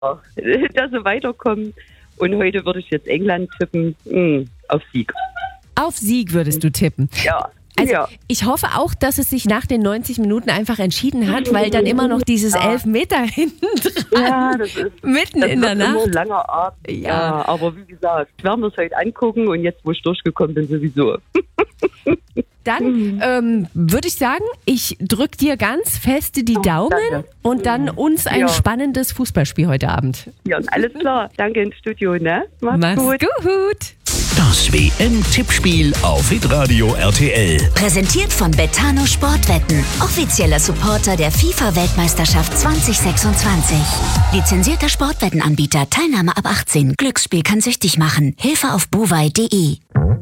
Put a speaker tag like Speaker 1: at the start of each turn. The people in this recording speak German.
Speaker 1: dass sie weiterkommen. Und heute würde ich jetzt England tippen, auf Sieg.
Speaker 2: Auf Sieg würdest du tippen?
Speaker 1: Ja.
Speaker 2: Also
Speaker 1: ja.
Speaker 2: ich hoffe auch, dass es sich nach den 90 Minuten einfach entschieden hat, weil dann immer noch dieses 11 Meter hinten dran,
Speaker 1: Ja, das ist
Speaker 2: mitten in der
Speaker 1: immer ein
Speaker 2: Nacht.
Speaker 1: langer Abend.
Speaker 2: Ja.
Speaker 1: Ja, aber wie gesagt, werden wir es heute angucken und jetzt, wo ich durchgekommen bin, sowieso.
Speaker 2: Dann würde ich sagen, ich drücke dir ganz fest die Daumen
Speaker 1: danke.
Speaker 2: und dann uns ein spannendes Fußballspiel heute Abend.
Speaker 1: Ja, alles klar. Danke ins Studio, ne?
Speaker 2: Mach's gut.
Speaker 3: Das WM-Tippspiel auf Hitradio RTL.
Speaker 4: Präsentiert von Betano Sportwetten, offizieller Supporter der FIFA-Weltmeisterschaft 2026. Lizenzierter Sportwettenanbieter, Teilnahme ab 18. Glücksspiel kann süchtig machen. Hilfe auf buwei.de.